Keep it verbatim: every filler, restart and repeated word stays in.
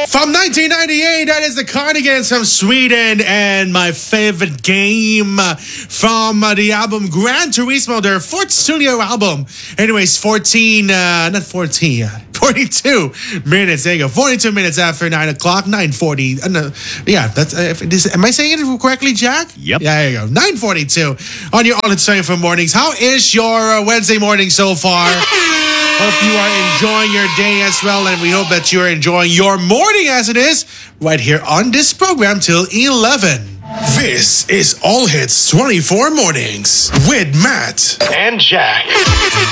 From nineteen ninety-eight, that is the Cardigans from Sweden, and my favorite game uh, from uh, the album Gran Turismo, their fourth studio album. Anyways, fourteen, uh, not fourteen, uh, forty-two minutes. There you go, forty-two minutes after nine o'clock, nine forty. Uh, no, yeah, that's. Uh, if this, am I saying it correctly, Jack? Yep. Yeah, there you go, nine forty-two on your All It's for Mornings. How is your uh, Wednesday morning so far? Hope you are enjoying your day as well, and we hope that you're enjoying your morning as it is right here on this program till eleven. This is All Hits twenty-four Mornings with Matt and Jack.